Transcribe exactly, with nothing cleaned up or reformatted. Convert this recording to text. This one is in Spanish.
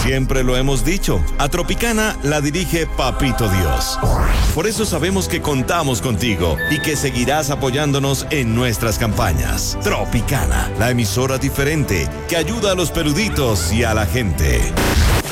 Siempre lo hemos dicho, a Tropicana la dirige Papito Dios. Por eso sabemos que contamos contigo y que seguirás apoyándonos en nuestras campañas. Tropicana, la emisora diferente que ayuda a los peluditos y a la gente.